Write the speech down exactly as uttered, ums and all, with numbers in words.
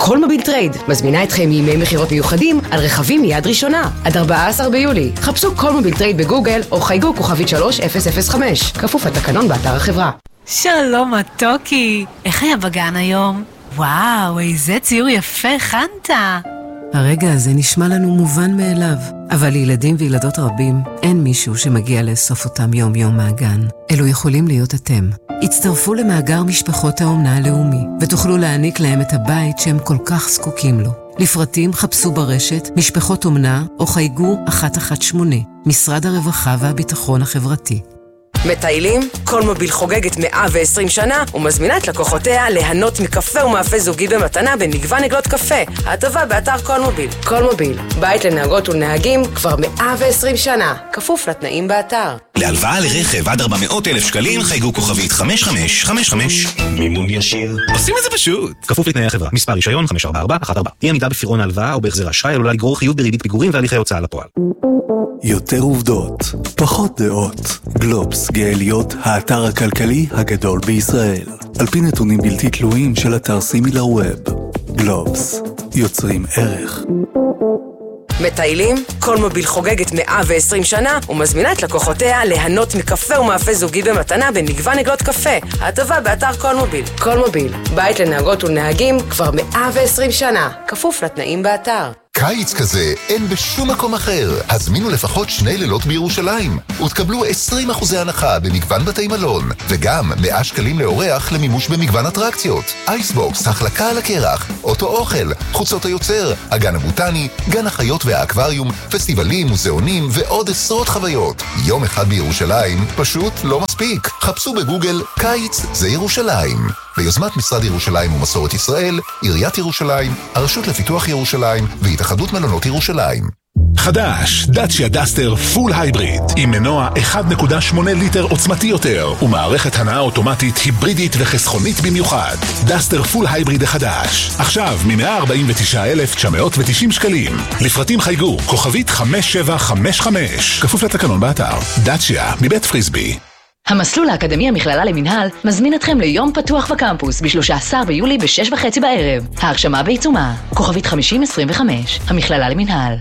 קולמוביל טרייד מזמינה אתכם מימי מחירות מיוחדים על רכבים מיד ראשונה עד ארבעה עשר ביולי. חפשו קולמוביל טרייד בגוגל או חייגו כוכבית שלוש אפס אפס חמש. כפוף לתקנון באתר החברה. שלום מתוקי, איך היה בגן היום? וואו, איזה ציור יפה הכנת. הרגע הזה נשמע לנו מובן מאליו, אבל לילדים וילדות רבים אין מישהו שמגיע לאסוף אותם יום יום מהגן. אלו יכולים להיות אתם. הצטרפו למאגר משפחות האומנה הלאומי, ותוכלו להעניק להם את הבית שהם כל כך זקוקים לו. לפרטים חפשו ברשת משפחות אומנה או חייגו אחת אחת שמונה, משרד הרווחה והביטחון החברתי. מטיילים? קולמוביל חוגגת מאה ועשרים שנה ומזמינה את לקוחותיה ליהנות מקפה ומאפה זוגי במתנה במגוון עגלות קפה. ההטבה באתר קולמוביל. קולמוביל, בית לנהגות ולנהגים כבר מאה ועשרים שנה. כפוף לתנאים באתר. להלוואה לרכב עד ארבע מאות אלף שקלים חייגו כוכבית חמש חמש חמש חמש. מימון ישיר. עושים את זה פשוט. כפוף לתנאי החברה. מספר רישיון חמש ארבע ארבע אחת ארבע. אי עמידה בפירעון ההלוואה או בהחזר אשראי עלולה לגרור חיוב בריבית פיגורים והליכי הוצאה לפועל. יותר עובדות, פחות דעות. גלובס, גאליות, האתר הכלכלי הגדול בישראל. על פי נתונים בלתי תלויים של אתר סימילר ווב. גלובס, יוצרים ערך. מטיילים? קולמוביל חוגגת מאה ועשרים שנה ומזמינה את לקוחותיה ליהנות מקפה ומאפה זוגי במתנה במגוון עגלות קפה. ההטבה באתר קולמוביל. קולמוביל, בית לנהגות ולנהגים כבר מאה ועשרים שנה. כפוף לתנאים באתר. קיץ כזה אין בשום מקום אחר. הזמינו לפחות שני לילות בירושלים ותקבלו עשרים אחוז הנחה במגוון בתי מלון וגם מאה שקלים לאורח למימוש במגוון אטרקציות. אייסבוקס, החלקה על הקרח, אוטו אוכל, חוצות היוצר, הגן הבוטני, גן החיות והאקווריום, פסטיבלים, מוזיאונים ועוד עשרות חוויות. יום אחד בירושלים פשוט לא מספיק. חפשו בגוגל קיץ זה ירושלים. ביוזמת משרד ירושלים ומסורת ישראל, עיריית ירושלים, הרשות לפיתוח ירושלים והתאחדות מלונות ירושלים. חדש, דאצ'יה דסטר פול הייבריד עם מנוע אחת נקודה שמונה ליטר עוצמתי יותר ומערכת הנעה אוטומטית היברידית וחסכונית במיוחד. דסטר פול הייבריד החדש עכשיו מ-מאה ארבעים ותשעה אלף תשע מאות ותשעים שקלים. לפרטים חייגו כוכבית חמש שבע חמש חמש. כפוף לתקנון באתר. דאצ'יה מבית פריסבי. המסלול האקדמי המכללה למנהל מזמין אתכם ליום פתוח בקמפוס ב-שלושה עשר ביולי ב-שש וחצי בערב. ההרשמה בעיצומה. כוכבית חמישים עשרים וחמש. המכללה למנהל.